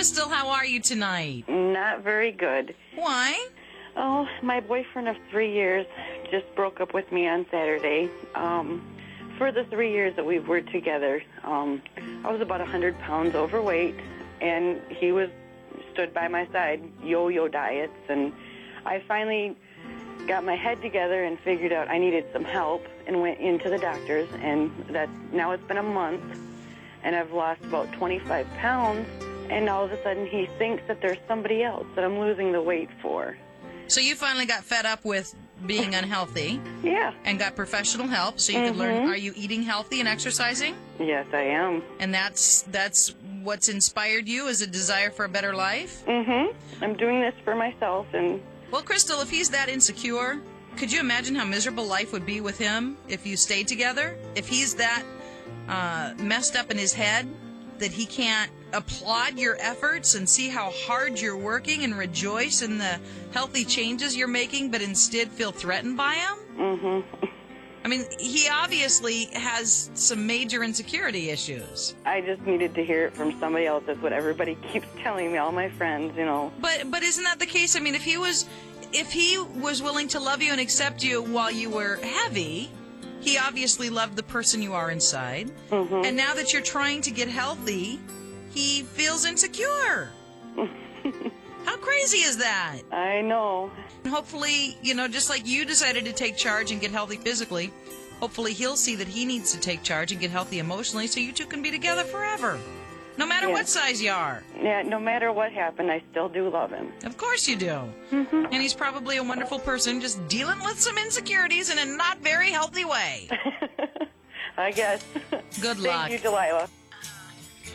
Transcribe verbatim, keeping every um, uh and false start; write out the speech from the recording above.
Crystal, how are you tonight? Not very good. Why? Oh, my boyfriend of three years just broke up with me on Saturday. Um, for the three years that we were together, um, I was about one hundred pounds overweight, and he was stood by my side, yo-yo diets, and I finally got my head together and figured out I needed some help and went into the doctors, and that now it's been a month, and I've lost about twenty-five pounds, and all of a sudden he thinks that there's somebody else that I'm losing the weight for. So you finally got fed up with being unhealthy. Yeah. And got professional help so you mm-hmm. could learn. Are you eating healthy and exercising? Yes, I am. And that's that's what's inspired you, is a desire for a better life? Mm-hmm. I'm doing this for myself. And well, Crystal, if he's that insecure, could you imagine how miserable life would be with him if you stayed together? If he's that uh, messed up in his head that he can't applaud your efforts and see how hard you're working and rejoice in the healthy changes you're making, but instead feel threatened by him? Mm-hmm. I mean, he obviously has some major insecurity issues. I just needed to hear it from somebody else. That's what everybody keeps telling me, all my friends, you know. But but isn't that the case? I mean, if he was if he was willing to love you and accept you while you were heavy, he obviously loved the person you are inside. Mm-hmm. And now that you're trying to get healthy, he feels insecure. How crazy is that? I know. Hopefully, you know, just like you decided to take charge and get healthy physically, hopefully he'll see that he needs to take charge and get healthy emotionally so you two can be together forever. No matter Yeah. what size you are. Yeah, no matter what happened, I still do love him. Of course you do. Mm-hmm. And he's probably a wonderful person just dealing with some insecurities in a not very healthy way. I guess. Good luck. Thank you, Delilah.